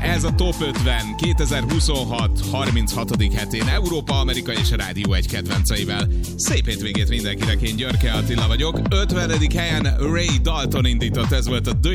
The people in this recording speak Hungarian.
ez a Top 50 2026 36. hetén Európa, Amerika és Rádió egy kedvenceivel. Szép hétvégét mindenkinek, én Györke Attila vagyok. 50. helyen Ray Dalton indított, ez volt a